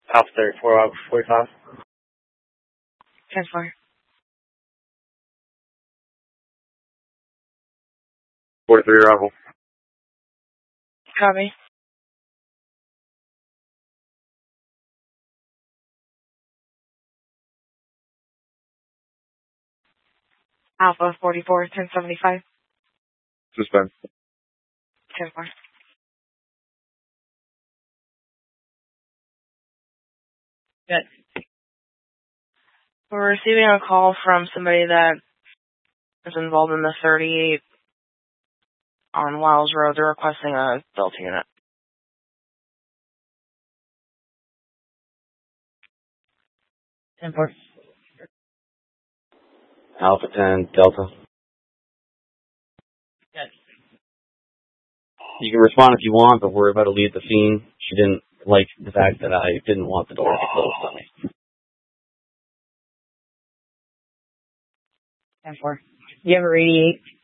Alpha 34, Alpha 45. 10-4. 43 arrival. Copy. Alpha 44, 1075. Suspend. 10-4. Good. We're receiving a call from somebody that is involved in the 38 on Wiles Road. They're requesting a Delta unit. 10-4. Alpha 10, Delta. Good. You can respond if you want, but we're about to leave the scene. She didn't like the fact that I didn't want the door to close on me. 10-4. You have a radiate.